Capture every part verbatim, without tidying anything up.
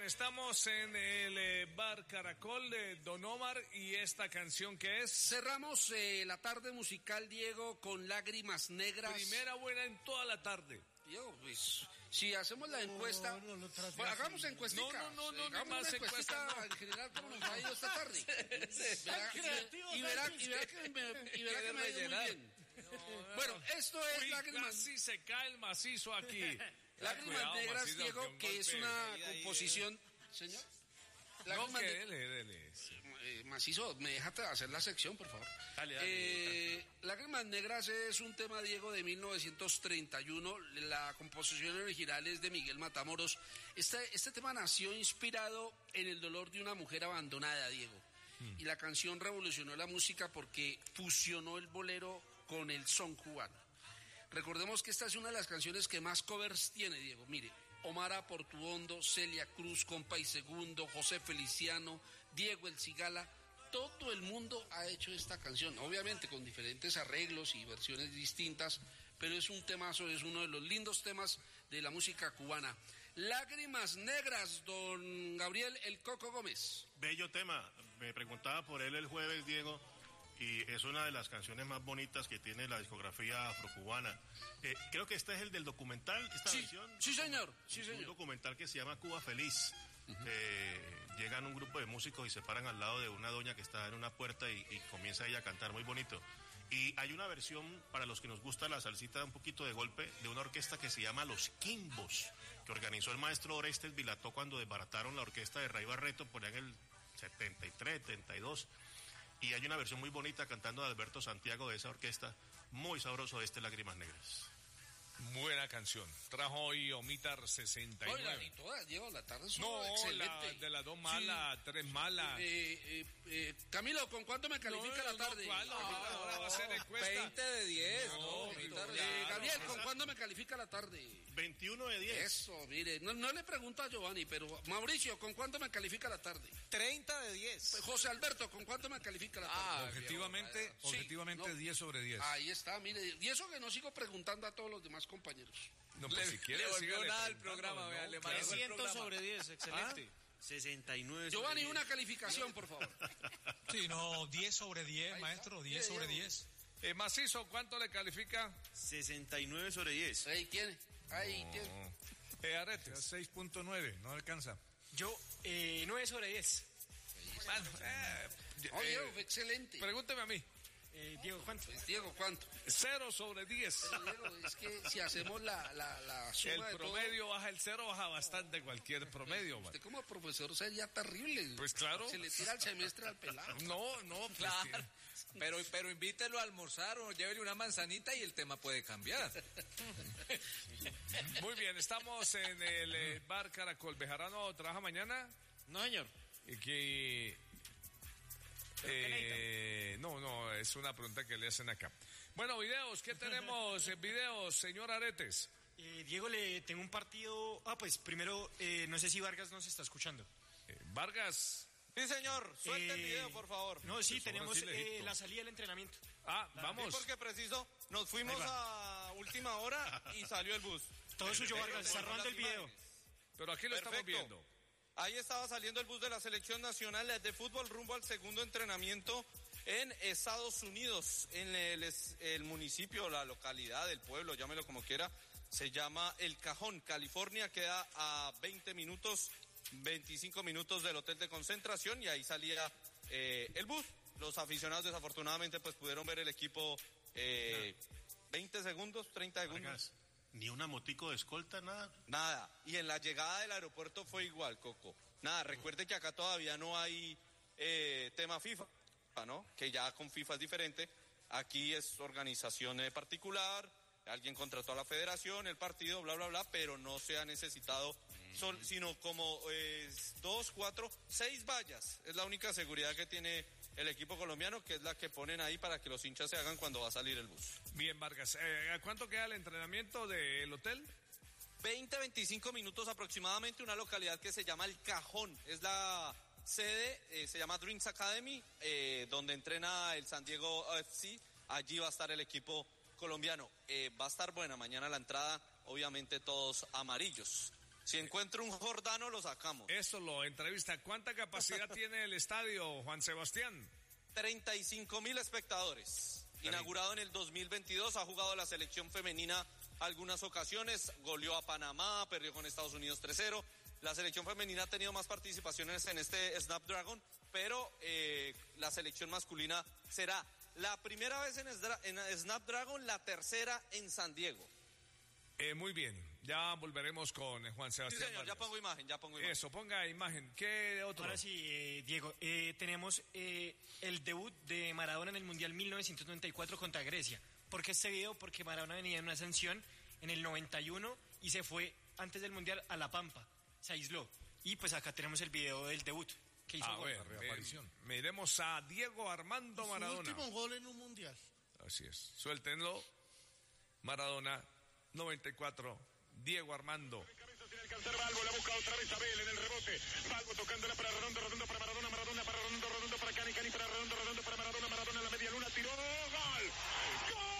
estamos en el eh, Bar Caracol de Don Omar y esta canción que es... Cerramos eh, la tarde musical, Diego, con Lágrimas Negras. Primera buena en toda la tarde. Diego, pues, si hacemos la encuesta, no, no, no, bueno, hagamos encuestica. No, no, no, no, hagamos más una encuesta encuesta, no. En general, ¿cómo nos ha ido esta tarde? Verá, y, y verá, y verá que me, y verá que me ha ido muy bien. No, bueno, esto es Uy, Lágrimas... casi se cae el macizo aquí. Lágrimas Cuidado, Negras, macizo, Diego, que, un que es golpe. una Ahí, ahí, composición... Señor. No, que de... dele, dele. Sí. Eh, Macizo, me dejaste hacer la sección, por favor. Dale, dale, eh, Lágrimas Negras es un tema, Diego, de mil novecientos treinta y uno. La composición original es de Miguel Matamoros. Este, este tema nació inspirado en el dolor de una mujer abandonada, Diego. Mm. Y la canción revolucionó la música porque fusionó el bolero con el son cubano. Recordemos que esta es una de las canciones que más covers tiene, Diego. Mire, Omar Portuondo, Celia Cruz, Compa y Segundo, José Feliciano, Diego El Cigala, todo el mundo ha hecho esta canción, obviamente con diferentes arreglos y versiones distintas, pero es un temazo, es uno de los lindos temas de la música cubana. Lágrimas Negras, don Gabriel El Coco Gómez. Bello tema, me preguntaba por él el jueves, Diego, y es una de las canciones más bonitas que tiene la discografía afrocubana. Eh, creo que este es el del documental, esta sí, versión. Sí, señor. Sí, un señor. documental que se llama Cuba Feliz. Uh-huh. Eh, llegan un grupo de músicos y se paran al lado de una doña que está en una puerta y, y comienza ella a cantar muy bonito. Y hay una versión, para los que nos gusta la salsita un poquito de golpe, de una orquesta que se llama Los Quimbos, que organizó el maestro Orestes Vilató cuando desbarataron la orquesta de Ray Barreto por allá en el setenta y tres, setenta y dos. Y hay una versión muy bonita cantando de Alberto Santiago de esa orquesta, muy sabroso este Lágrimas Negras. Buena canción. Trajo hoy Omitar sesenta y nueve. Oiga, y todas, Diego, la tarde son no, excelente. La, de las dos malas, sí. Tres malas. Eh, eh, eh, Camilo, ¿con cuánto me califica no, la tarde? No, ¿cuál? No, no, ahora va a ser encuesta. veinte de diez. No, no, no, eh, Gabriel, ¿con cuánto me califica la tarde? veintiuno de diez. Eso, mire, no, no le pregunto a Giovanni, pero Mauricio, ¿con cuánto me califica la tarde? treinta de diez. José Alberto, ¿con cuánto me califica la tarde? Ah, objetivamente, bien, objetivamente sí, no. diez sobre diez. Ahí está, mire, y eso que no sigo preguntando a todos los demás compañeros. No, pues le, si quiere, le volvió nada al programa, no, vea, le trescientos sobre diez, excelente. ¿Ah? sesenta y nueve Giovanni, sobre una calificación, por favor. Sí, no, diez sobre diez, maestro, diez sobre diez. Eh, Macizo, ¿cuánto le califica? sesenta y nueve sobre diez. Ahí tiene, ahí no. tiene. Eh, Aretes. seis punto nueve, no alcanza. Yo, eh, nueve sobre diez. Bueno, eh, Oye, eh, fue excelente. Pregúnteme a mí. Eh, Diego, ¿cuánto? Pues, Diego, ¿cuánto? Cero sobre diez. Pero, Diego, es que si hacemos la, la, la suma el de promedio todo, baja el cero, baja bastante cualquier promedio. Usted man. como profesor sería terrible. Pues claro. Se le tira el semestre al pelado. No, no, pues, claro. Pero, pero invítelo a almorzar o llévele una manzanita y el tema puede cambiar. Muy bien, estamos en el eh, Bar Caracol. ¿Bejarano trabaja mañana? No, señor. Y que... Eh, no, no, es una pregunta que le hacen acá. Bueno, videos, ¿qué tenemos? Videos, señor Aretes. Eh, Diego, le tengo un partido. Ah, pues primero, eh, no sé si Vargas nos está escuchando. Eh, Vargas. Sí, señor, suelte eh, el video, por favor. No, sí, tenemos eh, la salida del entrenamiento. Ah, la, vamos. Sí, porque preciso, nos fuimos a última hora y salió el bus. Todo el suyo, Vargas, está rodando el video. Pero aquí lo Perfecto. Estamos viendo. Ahí estaba saliendo el bus de la Selección Nacional de Fútbol rumbo al segundo entrenamiento en Estados Unidos, en el, el municipio, la localidad, el pueblo, llámelo como quiera, se llama El Cajón, California, queda a veinte minutos, veinticinco minutos del hotel de concentración y ahí salía eh, el bus. Los aficionados desafortunadamente pues pudieron ver el equipo eh, veinte segundos, treinta segundos. Vargas. Ni una motico de escolta, nada. Nada. Y en la llegada del aeropuerto fue igual, Coco. Nada, recuerde que acá todavía no hay eh, tema FIFA, ¿no? Que ya con FIFA es diferente. Aquí es organización eh, particular, alguien contrató a la federación, el partido, bla, bla, bla, pero no se ha necesitado, mm. sol, sino como eh, dos, cuatro, seis vallas. Es la única seguridad que tiene el equipo colombiano, que es la que ponen ahí para que los hinchas se hagan cuando va a salir el bus. Bien, Vargas. Eh, ¿Cuánto queda el entrenamiento del hotel? veinte, veinticinco minutos aproximadamente, una localidad que se llama El Cajón. Es la sede, eh, se llama Dreams Academy, eh, donde entrena el San Diego F C. Allí va a estar el equipo colombiano. Eh, va a estar buena mañana la entrada, obviamente todos amarillos. Si encuentra un Jordano, lo sacamos. Eso lo entrevista. ¿Cuánta capacidad tiene el estadio, Juan Sebastián? treinta y cinco mil espectadores. Inaugurado en el dos mil veintidós, ha jugado la selección femenina algunas ocasiones, goleó a Panamá, perdió con Estados Unidos tres cero. La selección femenina ha tenido más participaciones en este Snapdragon, pero eh, la selección masculina será la primera vez en, en Snapdragon, la tercera en San Diego. Eh, muy bien, ya volveremos con Juan Sebastián. Sí, señor, Vargas. ya pongo imagen, ya pongo imagen. Eso, ponga imagen. ¿Qué otro? Ahora sí, eh, Diego, eh, tenemos eh, el debut de Maradona en el Mundial mil novecientos noventa y cuatro contra Grecia. ¿Por qué este video? Porque Maradona venía en una sanción en el noventa y uno y se fue antes del Mundial a La Pampa, se aisló. Y pues acá tenemos el video del debut que hizo. A ver, reaparición. Miremos a Diego Armando Maradona. Su último gol en un Mundial. Así es, suéltenlo. Maradona, noventa y cuatro, Diego Armando. Sin alcanzar Balbo, la busca otra vez Abel en el rebote. Balbo tocándola para Redondo, Redondo para Maradona, Maradona para Redondo, Redondo para Cani, Cani para Redondo, Redondo para Maradona, Maradona en la media luna, tiró, gol. ¡Gol!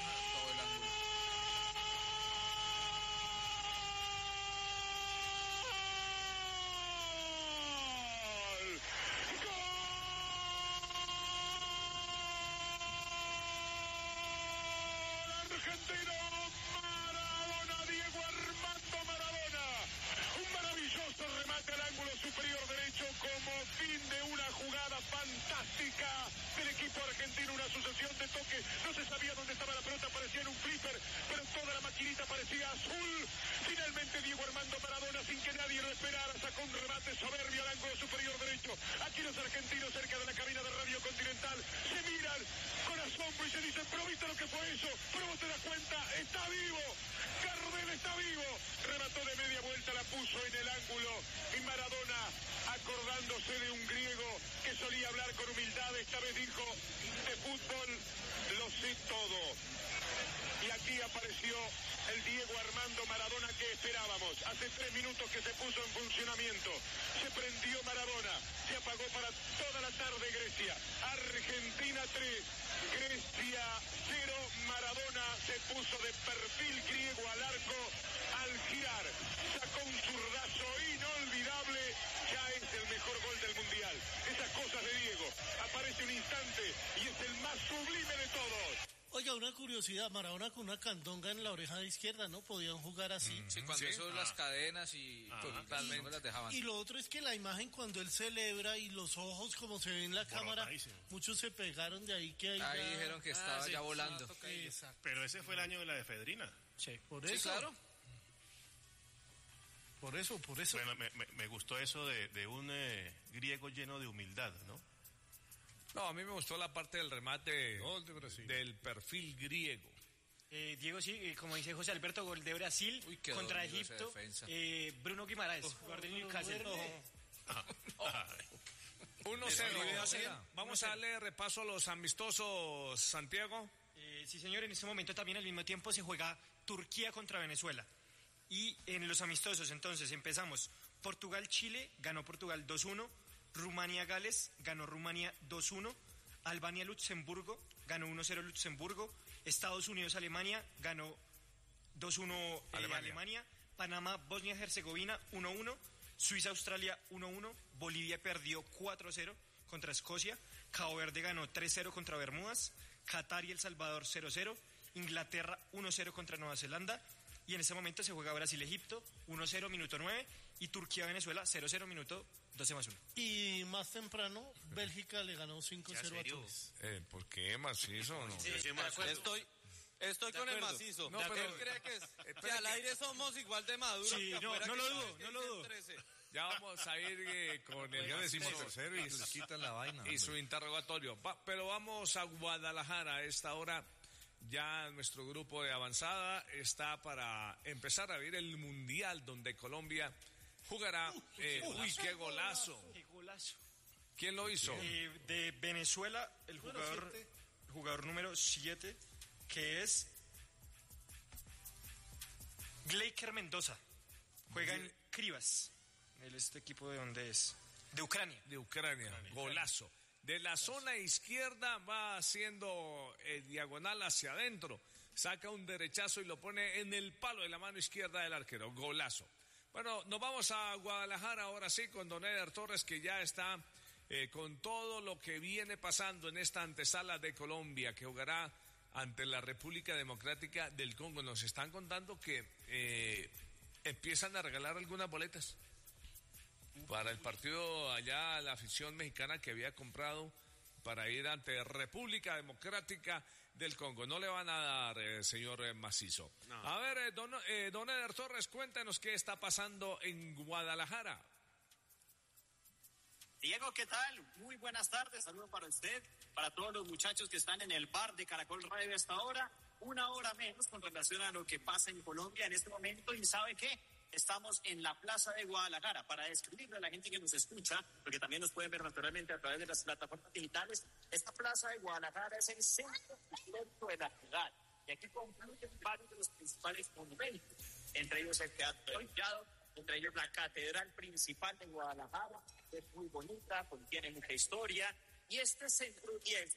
Argentino, Maradona, Diego Armando Maradona. Un maravilloso remate al ángulo superior derecho como fin de una jugada fantástica del equipo argentino, una sucesión de toques. No se sabía dónde estaba la pelota, parecía en un flipper, pero toda la maquinita parecía azul. Finalmente Diego Armando Maradona, sin que nadie lo esperara, sacó un remate soberbio al ángulo superior derecho. Aquí los argentinos cerca de la cabina de Radio Continental se miran con asombro y se dicen, pero ¿viste lo que fue eso? Pero vos te das cuenta, está vivo. Gardel está vivo. Remató de media vuelta, la puso en el ángulo y Maradona, acordándose de un griego que solía hablar con humildad, esta vez dijo, de fútbol lo sé todo. Y aquí apareció el Diego Armando Maradona que esperábamos. Hace tres minutos que se puso en funcionamiento. Se prendió Maradona. Se apagó para toda la tarde Grecia. Argentina tres, Grecia cero. Maradona se puso de perfil griego al arco al girar. Sacó un zurdazo inolvidable. Ya es el mejor gol del Mundial. Esas cosas de Diego. Aparece un instante y es el más sublime de todos. Oiga, una curiosidad, Maradona con una candonga en la oreja izquierda, ¿no? Podían jugar así. Mm, sí, cuando ¿sí? hizo Ah. las cadenas y Ah, totalmente no las dejaban. Y lo otro es que la imagen cuando él celebra y los ojos como se ve en la cámara, muchos se pegaron de ahí que ahí, Ahí ya... dijeron que estaba Ah, sí, ya volando. Exacto. Pero ese fue el año de la efedrina. Sí. Por Sí, eso. claro. Por eso, por eso. Bueno, me, me- me gustó eso de, de un eh, griego lleno de humildad, ¿no? No, a mí me gustó la parte del remate Gol de Brasil. del perfil griego. Eh, Diego, sí, eh, como dice José Alberto, gol de Brasil Uy, qué contra dormido esa Egipto. defensa. Eh, Bruno Guimaraes, jugador del Newcastle. uno cero. uno cero. Vamos a darle repaso a los amistosos, Santiago. Eh, sí, señor, en este momento también al mismo tiempo se juega Turquía contra Venezuela. Y en los amistosos, entonces, empezamos. Portugal-Chile, ganó Portugal dos uno. Rumania-Gales, ganó Rumania dos uno. Albania-Luxemburgo, ganó uno cero Luxemburgo. Estados Unidos-Alemania, ganó dos uno eh, Alemania. Alemania. Panamá-Bosnia-Herzegovina, uno uno. Suiza-Australia, uno uno. Bolivia perdió cuatro cero contra Escocia. Cabo Verde ganó tres cero contra Bermudas. Qatar y El Salvador cero cero. Inglaterra uno cero contra Nueva Zelanda. Y en este momento se juega Brasil-Egipto, uno cero, minuto nueve. Y Turquía-Venezuela, cero cero, minuto doce más uno. Y más temprano, Bélgica le ganó cinco cero a serio? Túnez. Eh, ¿Por qué macizo o no? Estoy, estoy con el macizo. No, ¿Usted pero- cree que, es- Espere que al que- aire somos igual de maduros? Sí, que no, afuera no que lo cada dudo, vez que no lo dicen dudo. trece? Ya vamos a ir eh, con el Ya decimos macizo tercero y les quitan la vaina. y su interrogatorio. Va, pero vamos a Guadalajara a esta hora. Ya nuestro grupo de avanzada está para empezar a ver el Mundial donde Colombia jugará. eh, uy, qué golazo. ¡Qué golazo! ¿Quién lo hizo? Eh, de Venezuela, el jugador, el jugador número siete, que es Gleiker Mendoza. Juega en Krivas. Él es este equipo de donde es. De Ucrania. De Ucrania, golazo. De la zona izquierda va haciendo eh, diagonal hacia adentro. Saca un derechazo y lo pone en el palo de la mano izquierda del arquero. Golazo. Bueno, nos vamos a Guadalajara ahora sí con don Eder Torres, que ya está eh, con todo lo que viene pasando en esta antesala de Colombia, que jugará ante la República Democrática del Congo. Nos están contando que eh, empiezan a regalar algunas boletas para el partido allá, la afición mexicana que había comprado para ir ante República Democrática del Congo. No le van a dar, eh, señor eh, Macizo. No. A ver, eh, don, eh, don Eder Torres, cuéntenos qué está pasando en Guadalajara. Diego, ¿qué tal? Muy buenas tardes, saludos para usted, para todos los muchachos que están en el bar de Caracol Radio a esta hora, una hora menos con relación a lo que pasa en Colombia en este momento. ¿Y sabe qué? Estamos en la Plaza de Guadalajara. Para describirle a la gente que nos escucha, porque también nos pueden ver naturalmente a través de las plataformas digitales, esta Plaza de Guadalajara es el centro histórico de la ciudad. Y aquí concluyen varios de los principales monumentos, entre ellos el Teatro Collado, entre ellos la Catedral Principal de Guadalajara, que es muy bonita, contiene mucha historia. Y este centro diez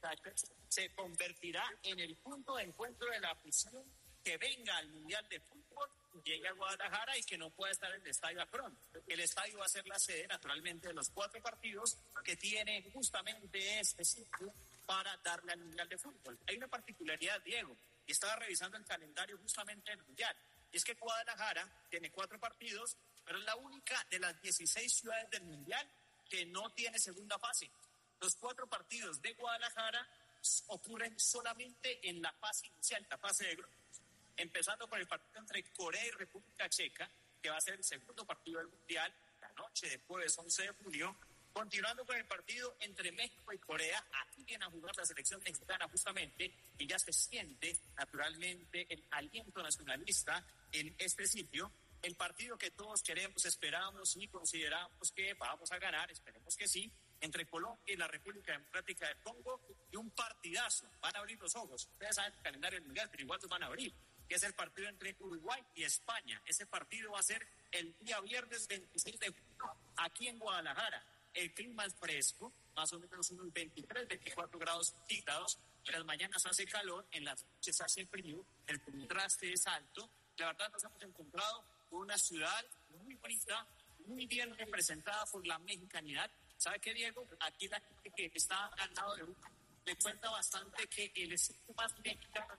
se convertirá en el punto de encuentro de la afición que venga al Mundial de Fútbol, llegue a Guadalajara y que no pueda estar en el Estadio Akron. El estadio va a ser la sede, naturalmente, de los cuatro partidos que tiene justamente este sitio para darle al Mundial de Fútbol. Hay una particularidad, Diego, y estaba revisando el calendario justamente del Mundial, y es que Guadalajara tiene cuatro partidos, pero es la única de las dieciséis ciudades del Mundial que no tiene segunda fase. Los cuatro partidos de Guadalajara ocurren solamente en la fase inicial, la fase de grupos. Empezando por el partido entre Corea y República Checa, que va a ser el segundo partido del Mundial, la noche del jueves once de julio, continuando con el partido entre México y Corea. Aquí viene a jugar la selección mexicana justamente, y ya se siente naturalmente el aliento nacionalista en este sitio. El partido que todos queremos, esperamos y consideramos que vamos a ganar, esperemos que sí, entre Colombia y la República Democrática del Congo, y un partidazo. Van a abrir los ojos. Ustedes saben el calendario del Mundial, pero igual los van a abrir, que es el partido entre Uruguay y España. Ese partido va a ser el día viernes veintiséis de julio, aquí en Guadalajara. El clima es fresco, más o menos unos veintitrés, veinticuatro grados centígrados. En las mañanas hace calor, en las noches hace frío, el contraste es alto. La verdad, nos hemos encontrado con una ciudad muy bonita, muy bien representada por la mexicanidad. ¿Sabe qué, Diego? Aquí la gente que está al lado de uno le cuenta bastante que el sitio más mexicano,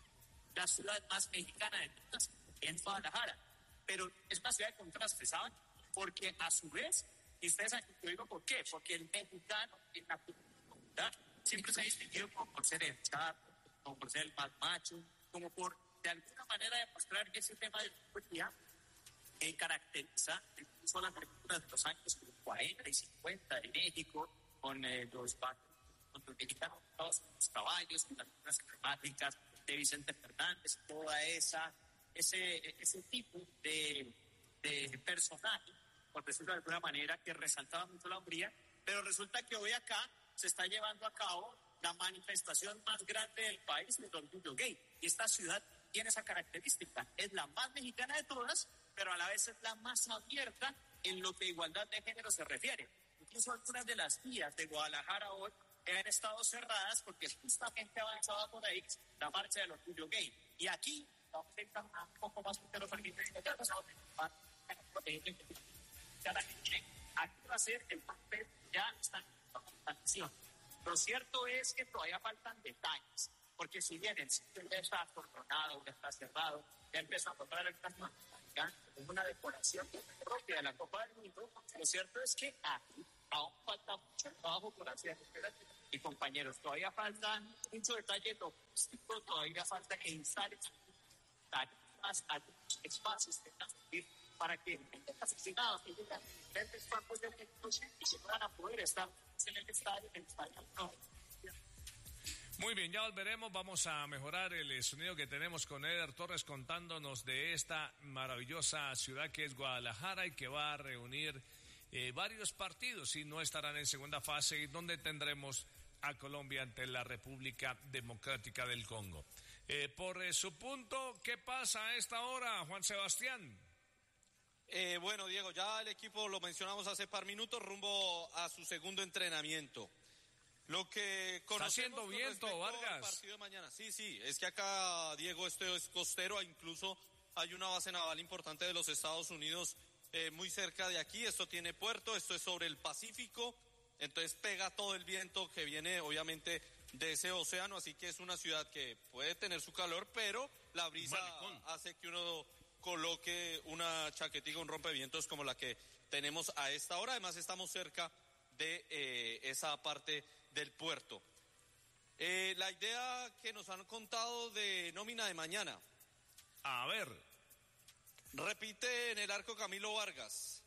la ciudad más mexicana de todas, es Guadalajara. Pero es una ciudad de contraste, ¿saben? Porque a su vez, y ustedes saben, yo digo por qué, porque el mexicano en la comunidad siempre se ha distinguido como por ser el chato, como por ser el más macho, como por de alguna manera demostrar que ese tema de la policía eh, caracteriza incluso las películas de los años cuarenta y cincuenta de México, con eh, los barcos, con los mexicanos, los caballos, con las figuras emblemáticas de Vicente Fernández, toda esa, ese, ese tipo de, de personaje, por decirlo de alguna manera, que resaltaba mucho la hombría. Pero resulta que hoy acá se está llevando a cabo la manifestación más grande del país, el orgullo gay. Y esta ciudad tiene esa característica, es la más mexicana de todas, pero a la vez es la más abierta en lo que a igualdad de género se refiere. Incluso algunas de las vías de Guadalajara hoy han estado cerradas porque justamente avanzaba por ahí la marcha del orgullo gay. Y aquí vamos a estar un poco más que lo permite. Aquí va a ser el papel, ya está en acción. Lo cierto es que todavía faltan detalles, porque si bien el sitio ya está acordonado, ya está cerrado, ya empezó a comprar el camino, como una decoración propia de la Copa del Mundo, lo cierto es que aquí aún falta mucho trabajo por hacer. Y compañeros, todavía falta mucho detalle logístico, todavía falta que instalen más espacios que están para que los aficionados que llegan a diferentes campos de México y se van a poder estar en el estadio, en el estadio. No. Muy bien, ya volveremos, vamos a mejorar el sonido que tenemos con Eder Torres contándonos de esta maravillosa ciudad que es Guadalajara y que va a reunir eh, varios partidos y no estarán en segunda fase y donde tendremos a Colombia ante la República Democrática del Congo. Eh, por eh, su punto, ¿qué pasa a esta hora, Juan Sebastián? Eh, bueno, Diego, ya el equipo lo mencionamos hace par minutos, rumbo a su segundo entrenamiento. Lo que conocemos está haciendo viento, Vargas. Al partido de mañana. Sí, sí, es que acá, Diego, este es costero, incluso hay una base naval importante de los Estados Unidos eh, muy cerca de aquí. Esto tiene puerto, esto es sobre el Pacífico, entonces pega todo el viento que viene obviamente de ese océano, así que es una ciudad que puede tener su calor, pero la brisa Malecón. hace que uno coloque una chaquetilla, un rompevientos como la que tenemos a esta hora. Además estamos cerca de eh, esa parte del puerto. Eh, la idea que nos han contado de nómina de mañana. A ver. Repite en el arco Camilo Vargas.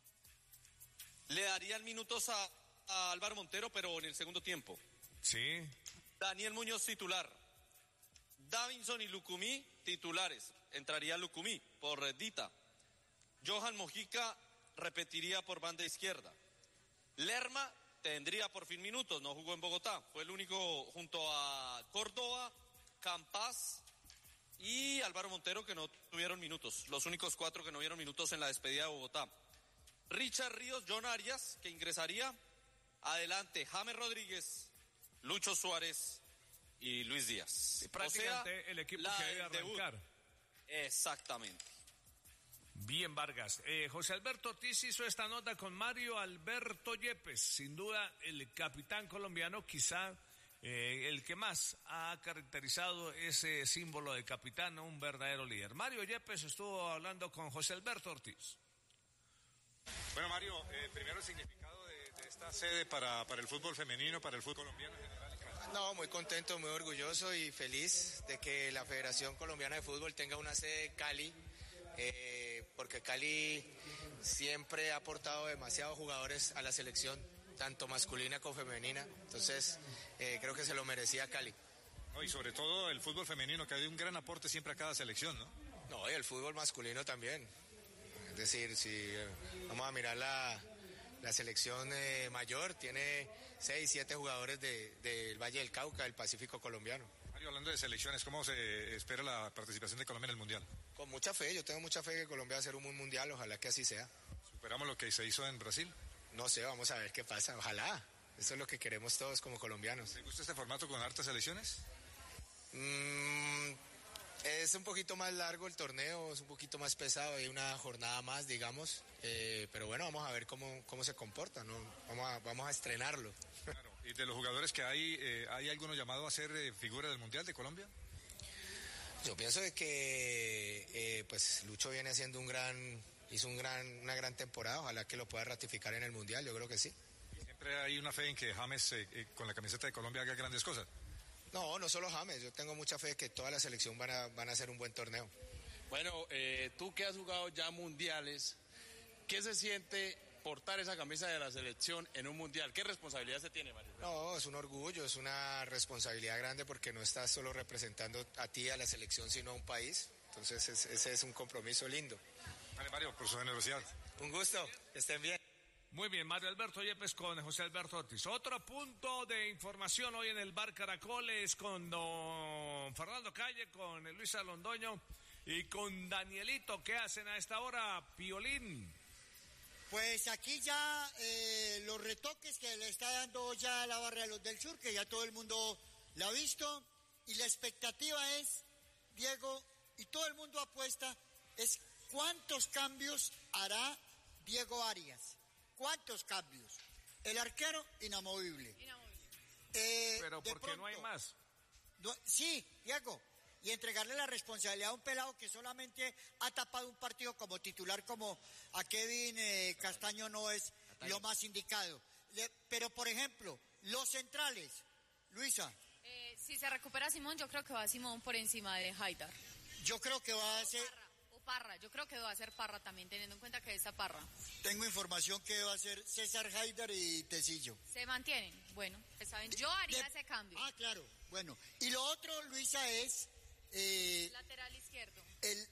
Le darían minutos a, a Álvaro Montero, pero en el segundo tiempo. Sí. Daniel Muñoz titular. Davinson y Lucumí titulares. Entraría Lucumí por Dita. Johan Mojica repetiría por banda izquierda. Lerma tendría por fin minutos, no jugó en Bogotá. Fue el único junto a Córdoba, Campas y Álvaro Montero que no tuvieron minutos. Los únicos cuatro que no vieron minutos en la despedida de Bogotá. Richard Ríos, John Arias, que ingresaría. Adelante, James Rodríguez, Lucho Suárez y Luis Díaz. Y prácticamente o sea, el equipo que debe arrancar. Debut. Exactamente. Bien, Vargas. Eh, José Alberto Ortiz hizo esta nota con Mario Alberto Yepes, sin duda el capitán colombiano, quizá eh, el que más ha caracterizado ese símbolo de capitán, un verdadero líder. Mario Yepes estuvo hablando con José Alberto Ortiz. Bueno, Mario, eh, primero el significado de, de esta sede para, para el fútbol femenino, para el fútbol colombiano en general. No, muy contento, muy orgulloso y feliz de que la Federación Colombiana de Fútbol tenga una sede en Cali, eh, porque Cali siempre ha aportado demasiados jugadores a la selección, tanto masculina como femenina, entonces eh, creo que se lo merecía Cali. No, y sobre todo el fútbol femenino, que ha dado un gran aporte siempre a cada selección, ¿no? No, y el fútbol masculino también, es decir, si eh, vamos a mirar la... La selección eh, mayor tiene seis, siete jugadores del de, de Valle del Cauca, del Pacífico colombiano. Mario, hablando de selecciones, ¿cómo se espera la participación de Colombia en el Mundial? Con mucha fe, yo tengo mucha fe que Colombia va a ser un buen mundial, ojalá que así sea. ¿Superamos lo que se hizo en Brasil? No sé, vamos a ver qué pasa, ojalá. Eso es lo que queremos todos como colombianos. ¿Te gusta este formato con hartas selecciones? Mm, es un poquito más largo el torneo, es un poquito más pesado, hay una jornada más, digamos. Eh, pero bueno, vamos a ver cómo, cómo se comporta, ¿no? Vamos a, vamos a estrenarlo. Claro. ¿Y de los jugadores que hay, eh, hay alguno llamado a ser eh, figura del Mundial de Colombia? Yo pienso de que eh, pues Lucho viene haciendo un gran, hizo un gran, una gran temporada, ojalá que lo pueda ratificar en el Mundial, yo creo que sí. ¿Y siempre hay una fe en que James eh, eh, con la camiseta de Colombia haga grandes cosas? No, no solo James, yo tengo mucha fe de que toda la selección van a, van a hacer un buen torneo. Bueno, eh, tú que has jugado ya mundiales, ¿qué se siente portar esa camisa de la selección en un mundial? ¿Qué responsabilidad se tiene, Mario? No, es un orgullo, es una responsabilidad grande porque no estás solo representando a ti, a la selección, sino a un país. Entonces es, ese es un compromiso lindo. Vale, Mario, por su generosidad. Un gusto, que estén bien. Muy bien, Mario Alberto Yepes con José Alberto Ortiz. Otro punto de información hoy en el Bar Caracoles con don Fernando Calle, con Luisa Londoño y con Danielito. ¿Qué hacen a esta hora, Piolín? Pues aquí ya eh, los retoques que le está dando ya la barra de los del sur, que ya todo el mundo la ha visto, y la expectativa es, Diego, y todo el mundo apuesta, es cuántos cambios hará Diego Arias. ¿Cuántos cambios? El arquero, inamovible. Inamovible. Eh, Pero ¿por qué pronto, no hay más? No, sí, Diego, y entregarle la responsabilidad a un pelado que solamente ha tapado un partido como titular, como a Kevin eh, Castaño no es lo más indicado. Le, pero, por ejemplo, los centrales, Luisa. Eh, si se recupera Simón, yo creo que va Simón por encima de Haidar. Yo creo que va a ser... Parra, yo creo que va a ser Parra también, teniendo en cuenta que está Parra. Tengo información que va a ser César Haidar y Tecillo. ¿Se mantienen? Bueno, pues saben, yo haría de... ese cambio. Ah, claro, bueno. Y lo otro, Luisa, es... Eh, lateral izquierdo. El,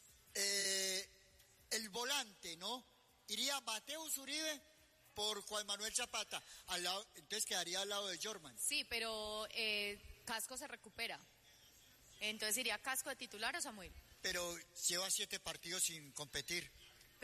eh, el volante, ¿no? Iría Mateus Uribe por Juan Manuel Zapata, al lado, entonces quedaría al lado de Jorman. Sí, pero eh, Casco se recupera. Entonces iría Casco de titular o Samuel. Pero lleva siete partidos sin competir.